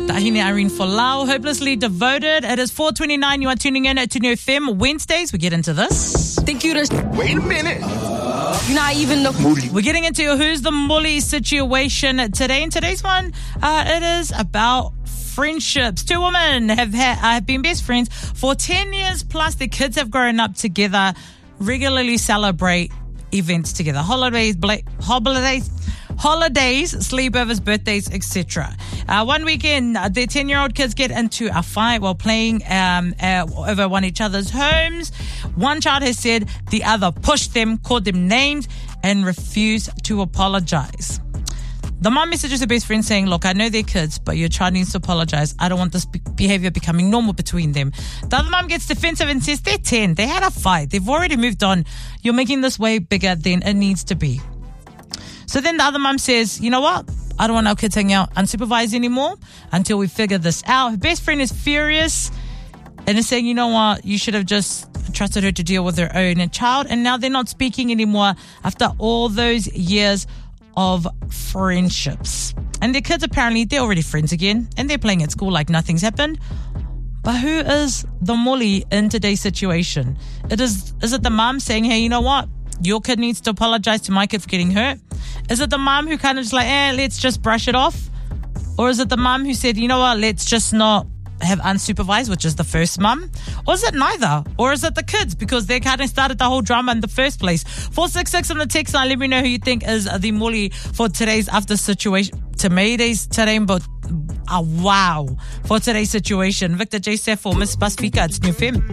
Tahine Irene Folau, Hopelessly Devoted. It is 4:29. You are tuning in to New FM Wednesdays. We get into this. Think you just... Wait a minute. You're not even the... We're getting into Who's the Muli situation today. In today's one, it is about friendships. Two women have been best friends for 10 years plus. Their kids have grown up together, regularly celebrate events together, holidays, sleepovers, birthdays, etc. One weekend, their 10-year-old kids get into a fight while playing over one each other's homes. One child has said the other pushed them, called them names, and refused to apologize. The mom messages her best friend saying, look, I know they're kids, but your child needs to apologize. I don't want this behavior becoming normal between them. The other mom gets defensive and says, they're 10. They had a fight. They've already moved on. You're making this way bigger than it needs to be. So then the other mom says, you know what? I don't want our kids hanging out unsupervised anymore until we figure this out. Her best friend is furious and is saying, you know what? You should have just trusted her to deal with her own child. And now they're not speaking anymore after all those years of friendships. And their kids, apparently, they're already friends again. And they're playing at school like nothing's happened. But who is the muli in today's situation? Is it the mom saying, hey, you know what? Your kid needs to apologize to my kid for getting hurt? Is it the mom who kind of just like, let's just brush it off? Or is it the mom who said, you know what, let's just not have unsupervised, which is the first mum? Or is it neither? Or is it the kids, because they kind of started the whole drama in the first place? 466 on the text line. Let me know who you think is the muli for today's after situation. Tomatoes today, but wow, for today's situation. Victor J. Sefo, Miss Pacifica, it's New FM.